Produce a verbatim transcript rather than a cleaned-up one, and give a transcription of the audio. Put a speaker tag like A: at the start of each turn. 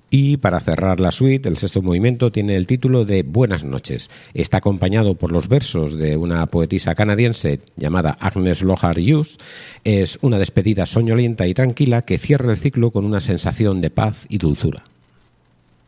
A: Y para cerrar la suite, el sexto movimiento tiene el título de Buenas noches. Está acompañado por los versos de una poetisa canadiense llamada Agnes Lohar Hughes. Es una despedida soñolienta y tranquila que cierra el ciclo con una sensación de paz y dulzura.